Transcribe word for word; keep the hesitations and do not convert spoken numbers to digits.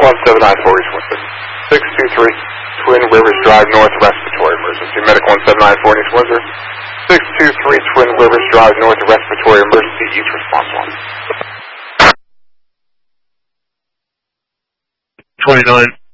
one seven nine four East Windsor. six two three Twin Rivers Drive North, respiratory emergency. Medic one seven nine four East Windsor. six two three Twin Rivers Drive North, respiratory emergency. Each response one. twenty-nine.